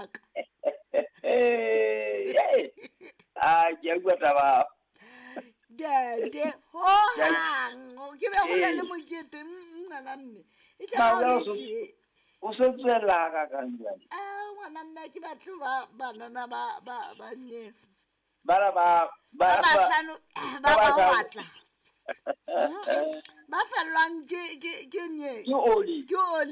waka ke a bua taba dede ho hang ke be go la le mokete ngwana mme e tla go le o se tsela ka kanjane ngwana mme ke batho ba banana ba nne ba hlano ba batla ba fellwang ke nye ke oli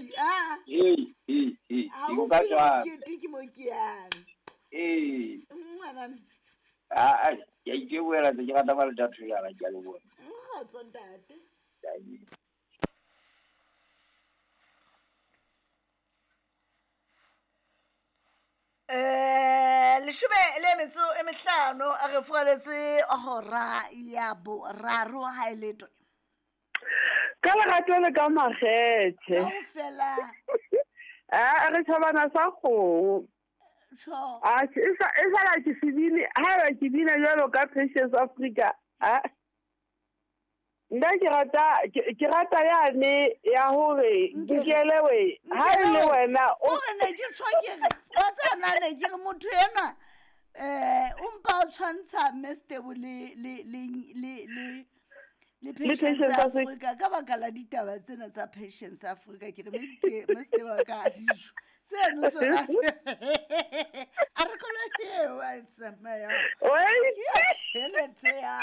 ha o feel ke mo ke yang ngwana mme ya ke buela ke rata ba le tathulana ke a le bona tsontate leshome le metso e mehlano a re fualetse hora ya boraro ha e letwe ka lerato le ka makgethe fela re tšhabana sa kgomo e sala ke sebine ha ke bina jalo ka Patience Africa nda ke rata yane ya hore nkelewe ha le wena o ne ke tshokere wa tsana ne ke motho ena umpa tshwantsha mestebo le Patience Africa ka baka la ditaba tsena tsa Patience Africa ke re mestebo ka dijo tseno sona a re kola wa tsamaya helete ya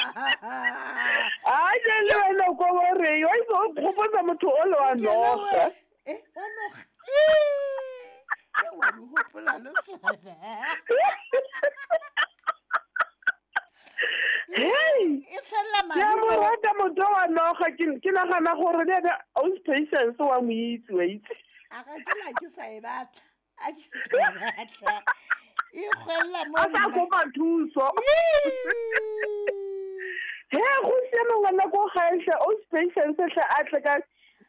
le wena ko re yo go gopotsa motho o le wa noga wa noga wa go hopola le sona ya mo rata motho wa noga ke nagana gore le Patience wa mo itse wa itse a ga tla ke sa e batla e khwella mo sa go ba thuso go siame ngwana ko gaisha Patience hle a tle ka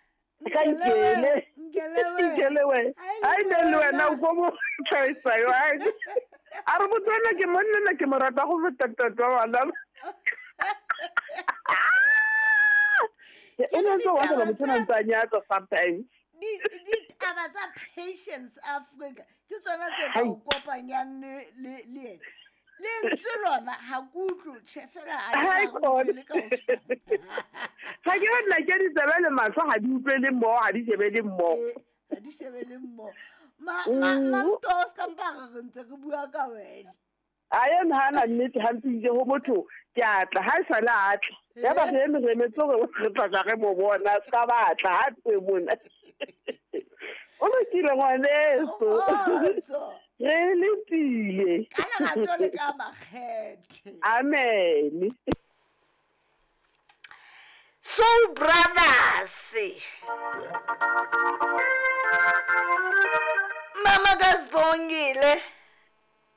nkelewe ai le wena o go mo tshwaisa yo ai a re botswana ke monna ke mo rata go feta tota wala ene so wa le motho ntse nyatsa sometimes ditaba tsa Patience Africa ke tsona tse ka o kopanyang le ntse lona ha kutlo tshefela a le ka o ha ke bona ke di tsebele matlo ha di utlwele mo ha di shebele mo manto ska mpaka re ntse re bua ka wena ayen hana nnete hantse ho motho ke atla ha sa la atla ya ba re metso re tla re mo bona ska batla ha tse mona o mo kile ngwaneso re le tile ka lerato le ka makgethe amen Soul Brothers Mama Kasibongile